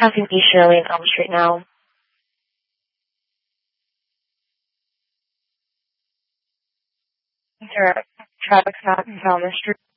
Passing East Shirley and Elm Street now. Traffic stop in Falmouth Street.